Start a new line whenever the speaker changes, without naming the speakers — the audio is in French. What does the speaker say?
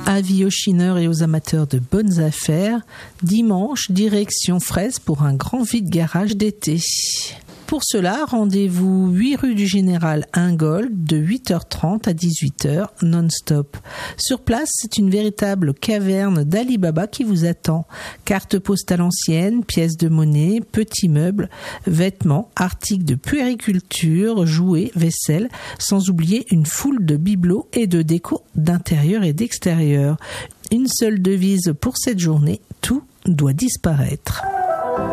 Avis aux chineurs et aux amateurs de bonnes affaires, dimanche, direction Fraise pour un grand vide-garage d'été. Pour cela, rendez-vous 8 rue du Général Ingold de 8h30 à 18h non-stop. Sur place, c'est une véritable caverne d'Ali Baba qui vous attend. Cartes postales anciennes, pièces de monnaie, petits meubles, vêtements, articles de puériculture, jouets, vaisselle, sans oublier une foule de bibelots et de déco d'intérieur et d'extérieur. Une seule devise pour cette journée, tout doit disparaître.